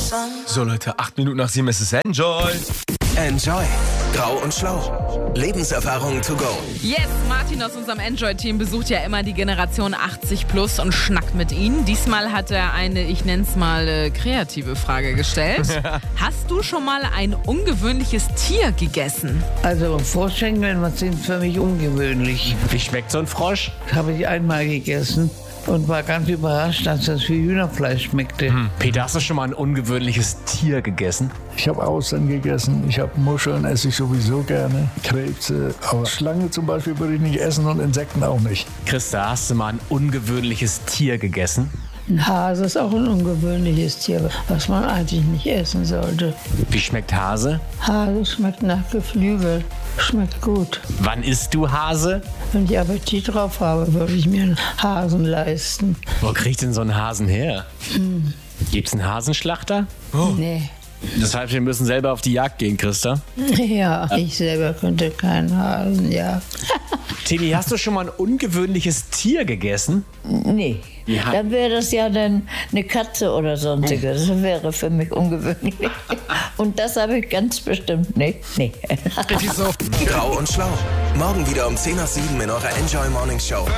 So Leute, 8 Minuten nach 7 ist es Enjoy. Enjoy. Grau und Schlau. Lebenserfahrung to go. Yes, Martin aus unserem Enjoy-Team besucht ja immer die Generation 80 plus und schnackt mit ihnen. Diesmal hat er eine, ich nenne es mal, kreative Frage gestellt. Hast du schon mal ein ungewöhnliches Tier gegessen? Also Froschschenkeln sind für mich ungewöhnlich. Wie schmeckt so ein Frosch? Das habe ich einmal gegessen und war ganz überrascht, dass das wie Hühnerfleisch schmeckte. Peter, hast du schon mal ein ungewöhnliches Tier gegessen? Ich habe Austern gegessen, ich habe Muscheln, esse ich sowieso gerne, Krebse, aber Schlange zum Beispiel würde ich nicht essen und Insekten auch nicht. Christa, hast du mal ein ungewöhnliches Tier gegessen? Ein Hase ist auch ein ungewöhnliches Tier, was man eigentlich nicht essen sollte. Wie schmeckt Hase? Hase schmeckt nach Geflügel, schmeckt gut. Wann isst du Hase? Wenn ich Appetit drauf habe, würde ich mir einen Hasen leisten. Wo kriegt denn so ein Hasen her? Gibt's einen Hasenschlachter? Nee. Das heißt, wir müssen selber auf die Jagd gehen, Christa. Ja, ich selber könnte keinen Hasen, ja. Tini, hast du schon mal ein ungewöhnliches Tier gegessen? Nee, Ja. dann wäre das ja dann eine Katze oder sonstiges. Das wäre für mich ungewöhnlich. Und das habe ich ganz bestimmt nicht. Nee. Grau und Schlau. Morgen wieder um 10 nach 7 in eurer Enjoy Morning Show.